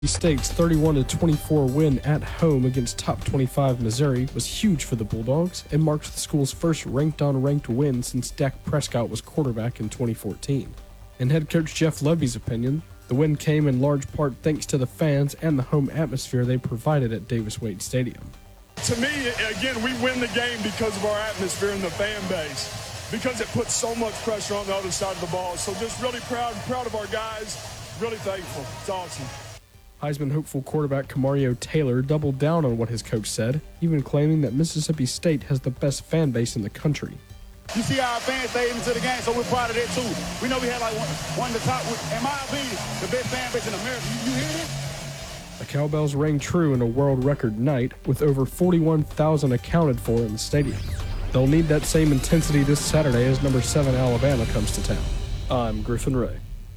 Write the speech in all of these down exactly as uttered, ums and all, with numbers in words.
State's thirty-one to twenty-four win at home against top twenty-five Missouri was huge for the Bulldogs and marked the school's first ranked-on-ranked win since Dak Prescott was quarterback in twenty fourteen. In head coach Jeff Lebby's opinion, the win came in large part thanks to the fans and the home atmosphere they provided at Davis-Wade Stadium. To me, again, we win the game because of our atmosphere and the fan base, because it puts so much pressure on the other side of the ball. So just really proud, proud of our guys, really thankful. It's awesome. Heisman hopeful quarterback Kamario Taylor doubled down on what his coach said, even claiming that Mississippi State has the best fan base in the country. You see how our fans stayed into the game, so we're proud of that too. We know we had like one, one of the top, in my opinion, the best fan base in America. You, you hear it? The Cowbells rang true in a world record night, with over forty-one thousand accounted for in the stadium. They'll need that same intensity this Saturday as number seven Alabama comes to town. I'm Griffin Ray.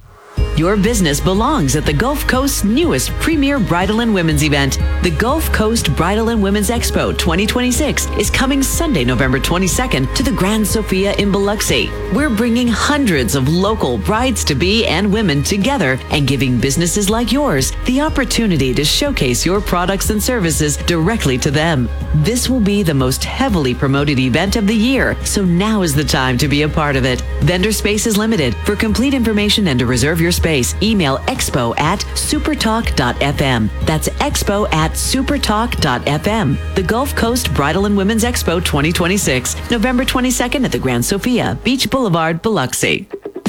Your business belongs at the Gulf Coast's newest premier bridal and women's event. The Gulf Coast Bridal and Women's Expo twenty twenty-six is coming Sunday, November twenty-second to the Grand Sofia in Biloxi. We're bringing hundreds of local brides-to-be and women together and giving businesses like yours the opportunity to showcase your products and services directly to them. This will be the most heavily promoted event of the year, so now is the time to be a part of it. Vendor space is limited. For complete information and to reserve your space, email expo at supertalk dot f m. That's expo at supertalk dot f m. The Gulf Coast Bridal and Women's Expo twenty twenty-six, November twenty-second at the Grand Sofia, Beach Boulevard, Biloxi.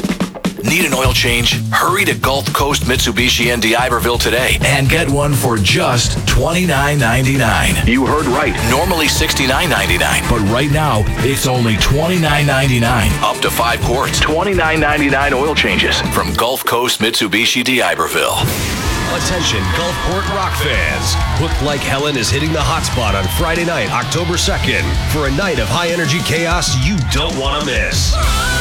Need an oil change? Hurry to Gulf Coast Mitsubishi in D'Iberville today and get one for just twenty-nine ninety-nine. You heard right. Normally sixty-nine ninety-nine, but right now it's only twenty-nine ninety-nine. Up to five quarts. twenty-nine ninety-nine oil changes from Gulf Coast Mitsubishi D'Iberville. Attention Gulfport rock fans. Hooked Like Helen is hitting the hotspot on Friday night, October second, for a night of high-energy chaos you don't want to miss.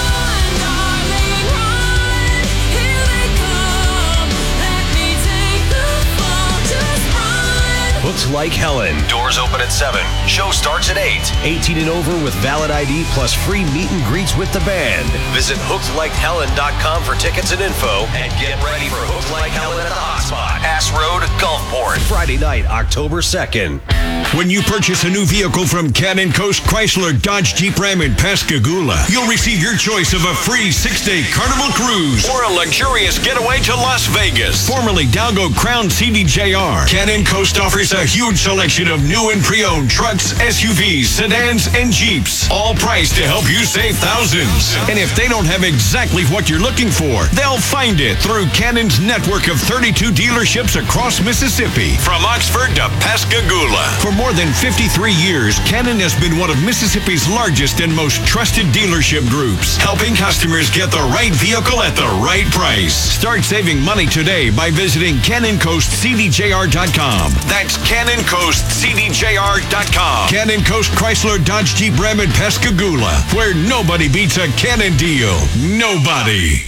Hooked Like Helen. Doors open at seven. Show starts at eight. eighteen and over with valid I D plus free meet and greets with the band. Visit hooked like helen dot com for tickets and info and get ready for Hooked Like Helen at the hotspot. Pass Road, Gulfport. Friday night, October second. When you purchase a new vehicle from Cannon Coast Chrysler Dodge Jeep Ram in Pascagoula, you'll receive your choice of a free six-day Carnival cruise or a luxurious getaway to Las Vegas. Formerly Dalgo Crown C D J R, Cannon Coast offers a huge selection of new and pre-owned trucks, S U Vs, sedans, and Jeeps, all priced to help you save thousands. And if they don't have exactly what you're looking for, they'll find it through Cannon's network of thirty-two dealerships across Mississippi, from Oxford to Pascagoula. For more than fifty-three years, Cannon has been one of Mississippi's largest and most trusted dealership groups, helping customers get the right vehicle at the right price. Start saving money today by visiting cannon coast c d j r dot com. That's cannon coast c d j r dot com. Cannon Coast Chrysler Dodge Jeep Ram in Pascagoula, where nobody beats a Cannon deal. Nobody.